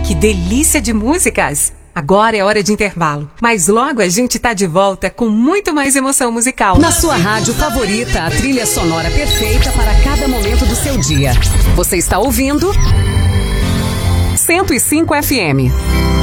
Que delícia de músicas! Agora é hora de intervalo, mas logo a gente tá de volta com muito mais emoção musical. Na sua rádio favorita, a trilha sonora perfeita para cada momento do seu dia. Você está ouvindo 105 FM.